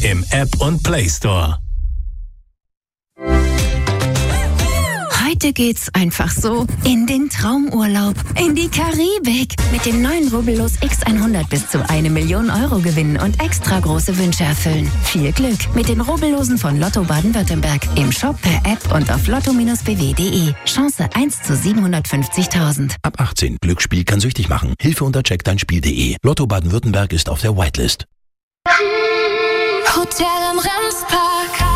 im App und Play Store. Heute geht's einfach so in den Traumurlaub, in die Karibik. Mit dem neuen Rubbellos X100 bis zu 1 Million Euro gewinnen und extra große Wünsche erfüllen. Viel Glück mit den Rubbellosen von Lotto Baden-Württemberg. Im Shop, per App und auf lotto-bw.de. Chance 1 zu 750.000. Ab 18. Glücksspiel kann süchtig machen. Hilfe unter checkdeinspiel.de. Lotto Baden-Württemberg ist auf der Whitelist. Hotel am Remspark.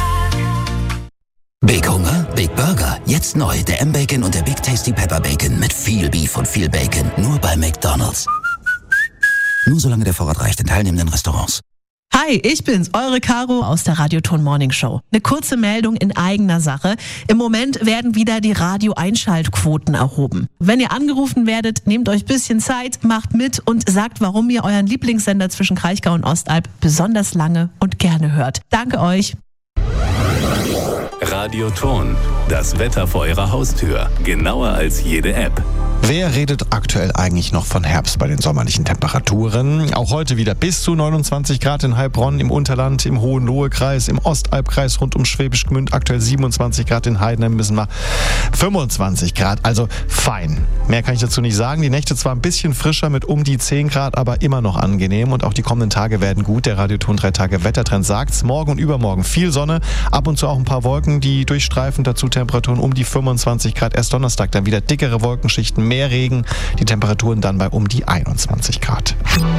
Big Hunger? Big Burger. Jetzt neu. Der M-Bacon und der Big Tasty Pepper Bacon mit viel Beef und viel Bacon. Nur bei McDonald's. Nur solange der Vorrat reicht in teilnehmenden Restaurants. Hi, ich bin's, eure Caro aus der Radioton Morning Show. Eine kurze Meldung in eigener Sache. Im Moment werden wieder die Radio-Einschaltquoten erhoben. Wenn ihr angerufen werdet, nehmt euch ein bisschen Zeit, macht mit und sagt, warum ihr euren Lieblingssender zwischen Kraichgau und Ostalb besonders lange und gerne hört. Danke euch. Radioton, das Wetter vor Ihrer Haustür. Genauer als jede App. Wer redet aktuell eigentlich noch von Herbst bei den sommerlichen Temperaturen? Auch heute wieder bis zu 29 Grad in Heilbronn, im Unterland, im Hohenlohe-Kreis, im Ostalbkreis rund um Schwäbisch Gmünd, aktuell 27 Grad in Heidenheim, müssen wir 25 Grad, also fein. Mehr kann ich dazu nicht sagen. Die Nächte zwar ein bisschen frischer mit um die 10 Grad, aber immer noch angenehm und auch die kommenden Tage werden gut. Der Radioton 3-Tage-Wettertrend sagt's. Morgen und übermorgen viel Sonne, ab und zu auch ein paar Wolken, die durchstreifen, dazu Temperaturen um die 25 Grad. Erst Donnerstag dann wieder dickere Wolkenschichten, mehr Regen, die Temperaturen dann bei um die 21 Grad.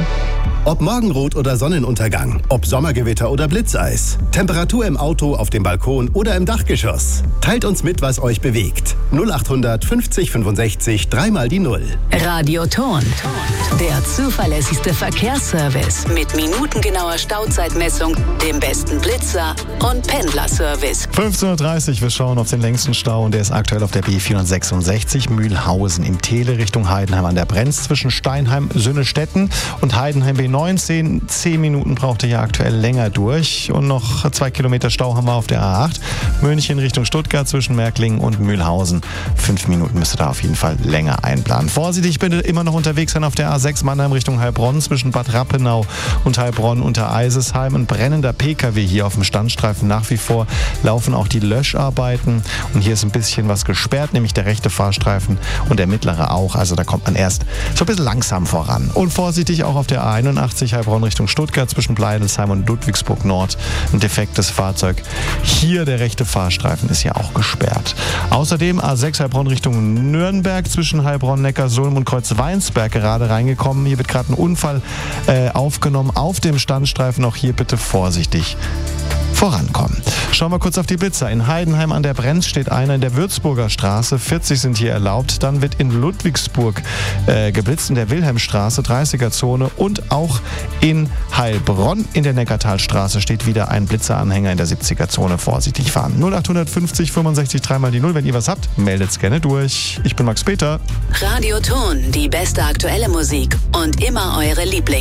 Ob Morgenrot oder Sonnenuntergang, ob Sommergewitter oder Blitzeis, Temperatur im Auto, auf dem Balkon oder im Dachgeschoss. Teilt uns mit, was euch bewegt. 0800 50 65 3 mal die 0. Radioton, der zuverlässigste Verkehrsservice mit minutengenauer Stauzeitmessung, dem besten Blitzer und Pendlerservice. 15.30 Uhr, wir schauen auf den längsten Stau und der ist aktuell auf der B466 Mühlhausen im Tele Richtung Heidenheim an der Brenz zwischen Steinheim, Sünnestetten und Heidenheim B19. 10 Minuten braucht ihr ja aktuell länger durch und noch 2 Kilometer Stau haben wir auf der A8 München Richtung Stuttgart zwischen Märklingen und Mühlhausen. 5 Minuten müsst ihr da auf jeden Fall länger einplanen. Vorsichtig bitte immer noch unterwegs sein auf der A6 Mannheim Richtung Heilbronn zwischen Bad Rappenau und Heilbronn unter Eisesheim. Ein brennender PKW hier auf dem Standstreifen. Nach wie vor laufen auch die Löscharbeiten und hier ist ein bisschen was gesperrt, nämlich der rechte Fahrstreifen und der mittlere auch. Also da kommt man erst so ein bisschen langsam voran. Und vorsichtig auch auf der A81 Heilbronn Richtung Stuttgart zwischen Bleidelsheim und Ludwigsburg Nord. Ein defektes Fahrzeug. Hier der rechte Fahrstreifen ist ja auch gesperrt. Außerdem A6 Heilbronn Richtung Nürnberg zwischen Heilbronn, Neckarsulm und Kreuzweinsberg gerade reingekommen. Hier wird gerade ein Unfall aufgenommen auf dem Standstreifen. Auch hier bitte vorsichtig vorankommen. Schauen wir kurz auf die Blitzer. In Heidenheim an der Brenz steht einer in der Würzburger Straße. 40 sind hier erlaubt. Dann wird in Ludwigsburg geblitzt in der Wilhelmstraße, 30er-Zone. Und auch in Heilbronn in der Neckartalstraße steht wieder ein Blitzeranhänger in der 70er-Zone. Vorsichtig fahren. 0850 65 3 mal die 0. Wenn ihr was habt, meldet's gerne durch. Ich bin Max Peter. Radioton, die beste aktuelle Musik und immer eure Lieblings.